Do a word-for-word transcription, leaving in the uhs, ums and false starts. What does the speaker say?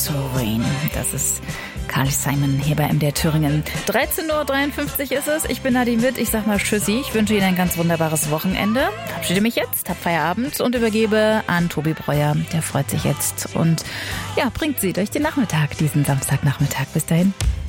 To Rain. Das ist Carly Simon hier bei M D R Thüringen. dreizehn Uhr dreiundfünfzig ist es. Ich bin Nadine Witt. Ich sag mal Tschüssi. Ich wünsche Ihnen ein ganz wunderbares Wochenende. Verabschiede mich jetzt, hab Feierabend und übergebe an Tobi Breuer. Der freut sich jetzt und ja, bringt Sie durch den Nachmittag, diesen Samstagnachmittag. Bis dahin.